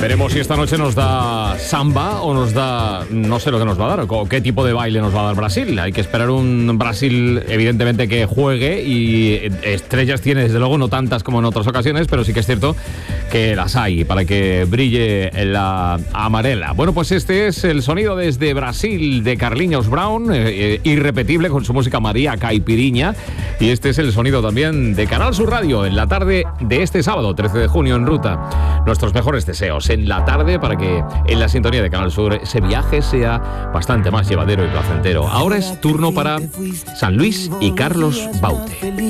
Veremos si esta noche nos da samba o nos da... no sé lo que nos va a dar, o qué tipo de baile nos va a dar Brasil. Hay que esperar un Brasil, evidentemente, que juegue, y estrellas tiene, desde luego, no tantas como en otras ocasiones, pero sí que es cierto que las hay para que brille la amarela. Bueno, pues este es el sonido desde Brasil de Carlinhos Brown, irrepetible con su música María Caipiriña, y este es el sonido también de Canal Sur Radio en la tarde de este sábado, 13 de junio, en ruta. Nuestros mejores deseos en la tarde para que en la sintonía de Canal Sur ese viaje sea bastante más llevadero y placentero. Ahora es turno para San Luis y Carlos Baute.